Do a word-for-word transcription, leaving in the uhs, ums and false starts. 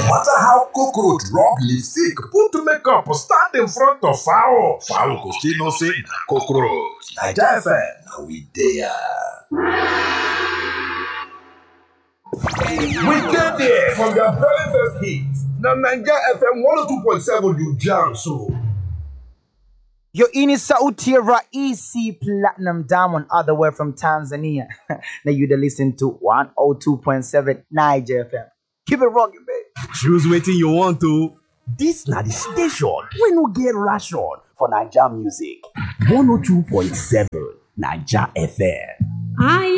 matter how cockroach rub lipstick, put makeup, stand in front of fowl, fowl go still know say na cockroach. Naija F M, na we there. We get there from their very first hit. Now Naija F M one oh two point seven you jam so. Yo, ini sauti ya Raisi Platinum Diamond all the way from Tanzania. Now you to listen to one oh two point seven Naija F M. Keep it rocking, babe. Choose wetin you want to. This na the station wey no get ration for Naija music. one oh two point seven Naija F M. I